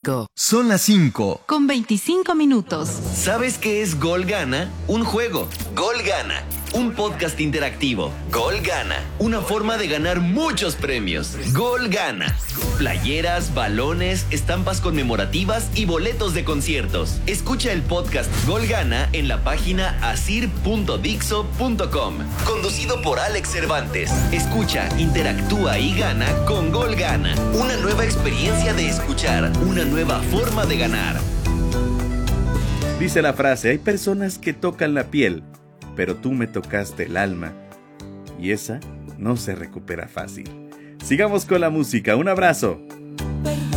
Go. Son las 5. Con 25 minutos. ¿Sabes qué es Gol Gana? Un juego. Gol Gana. Un podcast interactivo. Gol Gana. Una forma de ganar muchos premios. Gol Gana. Playeras, balones, estampas conmemorativas y boletos de conciertos. Escucha el podcast Gol Gana en la página asir.dixo.com. Conducido por Alex Cervantes. Escucha, interactúa y gana con Gol Gana. Una nueva experiencia de escuchar. Una nueva forma de ganar. Dice la frase, hay personas que tocan la piel, pero tú me tocaste el alma. Y esa no se recupera fácil. Sigamos con la música. Un abrazo.